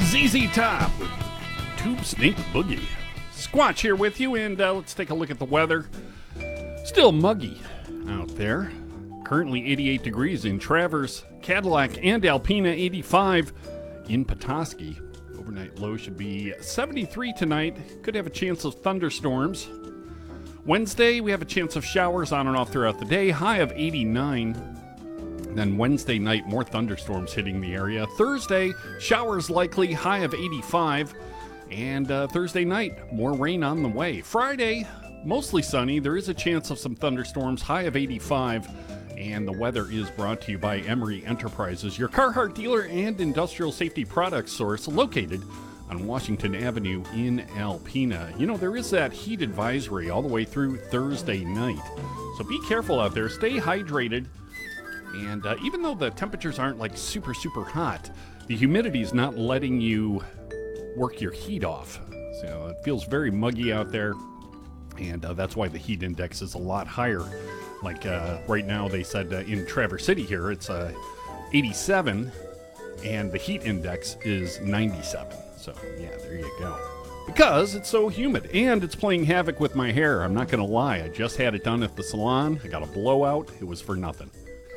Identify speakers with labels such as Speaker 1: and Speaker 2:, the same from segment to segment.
Speaker 1: ZZ Top with Tube Snake Boogie. Squatch here with you, and let's take a look at the weather. Still muggy out there. Currently 88 degrees in Traverse, Cadillac, and Alpena, 85 in Petoskey. Overnight low should be 73 tonight. Could have a chance of thunderstorms. Wednesday, we have a chance of showers on and off throughout the day. High of 89. Then Wednesday night, more thunderstorms hitting the area. Thursday, showers likely, high of 85. And Thursday night, more rain on the way. Friday, mostly sunny. There is a chance of some thunderstorms, high of 85. And the weather is brought to you by Emery Enterprises, your Carhartt dealer and industrial safety products source located on Washington Avenue in Alpena. You know, there is that heat advisory all the way through Thursday night. So be careful out there. Stay hydrated. And even though the temperatures aren't like super, super hot, the humidity is not letting you work your heat off. So it feels very muggy out there. And that's why the heat index is a lot higher. Like right now, they said in Traverse City here, it's 87. And the heat index is 97. So yeah, there you go. Because it's so humid. And it's playing havoc with my hair. I'm not going to lie. I just had it done at the salon. I got a blowout. It was for nothing.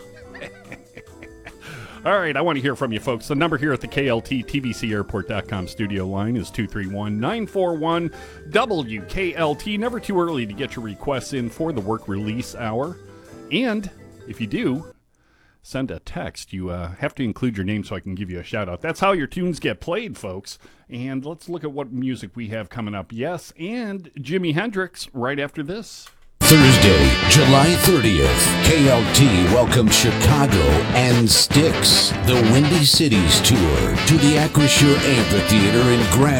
Speaker 1: All right, I want to hear from you, folks. The number here at the KLT TVCAirport.com studio line is 231-941-WKLT. Never too early to get your requests in for the work release hour. And if you do, send a text. You have to include your name so I can give you a shout out. That's how your tunes get played, folks. And let's look at what music we have coming up. Yes, and Jimi Hendrix right after this.
Speaker 2: Thursday, July 30th, KLT welcomes Chicago and Styx, the Windy Cities Tour, to the Acrisure Amphitheater in Grand